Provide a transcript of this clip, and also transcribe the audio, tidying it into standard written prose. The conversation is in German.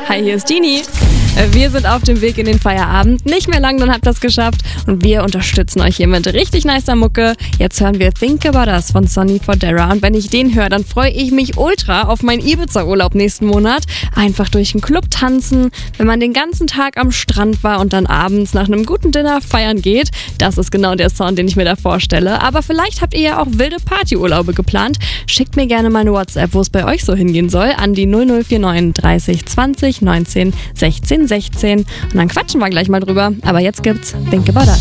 Hi, hier ist Dini. Wir sind auf dem Weg in den Feierabend. Nicht mehr lang, dann habt ihr das geschafft. Und wir unterstützen euch hier mit richtig nicer Mucke. Jetzt hören wir Think About Us von Sonny Fodera. Und wenn ich den höre, dann freue ich mich ultra auf meinen Ibiza-Urlaub nächsten Monat. Einfach durch den Club tanzen, wenn man den ganzen Tag am Strand war und dann abends nach einem guten Dinner feiern geht. Das ist genau der Sound, den ich mir da vorstelle. Aber vielleicht habt ihr ja auch wilde Partyurlaube geplant. Schickt mir gerne mal eine WhatsApp, wo es bei euch so hingehen soll, an die 0049 30 20 19 16 16. Und dann quatschen wir gleich mal drüber. Aber jetzt gibt's Think About Us.